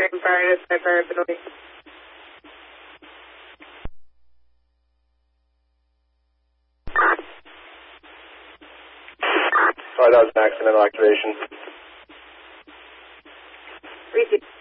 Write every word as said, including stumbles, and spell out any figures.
Empire, hyperbole. Sorry, that was an accidental activation. Receive.